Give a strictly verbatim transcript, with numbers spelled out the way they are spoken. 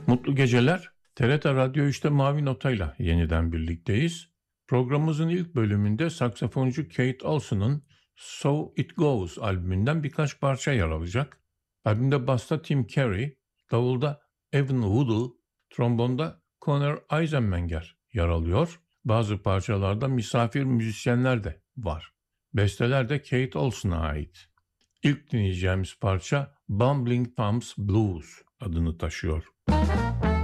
Mutlu geceler. T R T Radyo üçte Mavi Nota'yla yeniden birlikteyiz. Programımızın ilk bölümünde saksafoncu Kate Olsen'ın So It Goes albümünden birkaç parça yer alacak. Albümde basta Tim Carey, davulda Evan Woodle, trombonda Conor Eisenmenger yer alıyor. Bazı parçalarda misafir müzisyenler de var. Besteler de Kate Olsen'a ait. İlk dinleyeceğimiz parça Bumbling Thumbs Blues adını taşıyor.